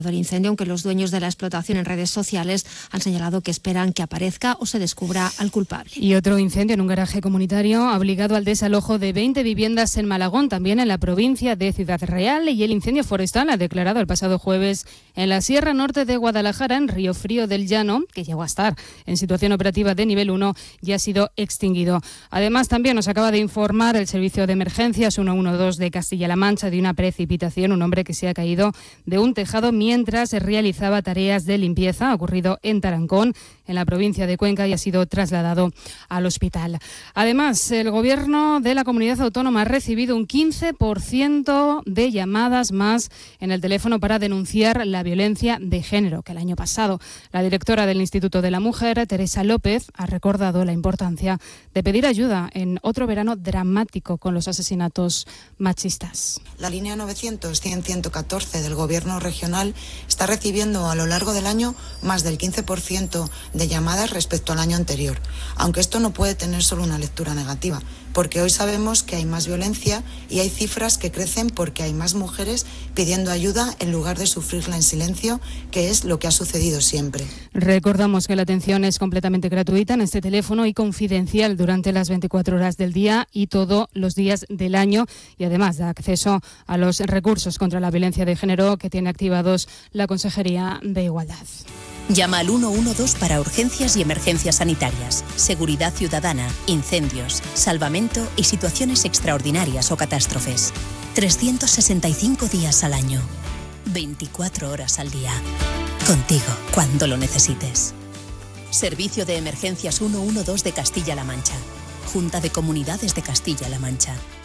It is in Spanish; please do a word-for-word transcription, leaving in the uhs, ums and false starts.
del incendio, aunque los dueños de la explotación en redes sociales han señalado que esperan que aparezca o se descubra al culpable. Y otro incendio en un garaje comunitario ha obligado al desalojo de veinte viviendas en Malagón, también en la provincia de Ciudad Real, y el incendio forestal ha declarado el pasado jueves en la Sierra Norte de Guadalajara, en Río Frío del Llano, que llegó a estar en situación operativa de nivel uno y ha sido extinguido. Además, también nos acaba de informar el Servicio de Emergencias ciento doce de Castilla-La Mancha de una precipitación, un hombre que se ha caído de un tejado mientras se realizaba tareas de limpieza. Ha ocurrido en Tarancón, en la provincia de Cuenca, y ha sido trasladado al hospital. Además, el Gobierno de la Comunidad Autónoma ha recibido un quince por ciento de llamadas más en el teléfono para denunciar la violencia de género que el año pasado. La directora del Instituto de la Mujer, Teresa López, ha recordado la importancia de pedir ayuda en otro verano dramático con los asesinatos machistas. La línea novecientos cien ciento catorce del Gobierno regional está recibiendo a lo largo del año más del quince por ciento de llamadas respecto al año anterior, aunque esto no puede tener solo una lectura negativa, porque hoy sabemos que hay más violencia y hay cifras que crecen porque hay más mujeres pidiendo ayuda en lugar de sufrirla en silencio, que es lo que ha sucedido siempre. Recordamos que la atención es completamente gratuita en este teléfono y confidencial durante las veinticuatro horas del día y todos los días del año, y además da acceso a los recursos contra la violencia de género que tiene activados la Consejería de Igualdad. Llama al ciento doce para urgencias y emergencias sanitarias, seguridad ciudadana, incendios, salvamento y situaciones extraordinarias o catástrofes. trescientos sesenta y cinco días al año, veinticuatro horas al día. Contigo, cuando lo necesites. Servicio de Emergencias ciento doce de Castilla-La Mancha. Junta de Comunidades de Castilla-La Mancha.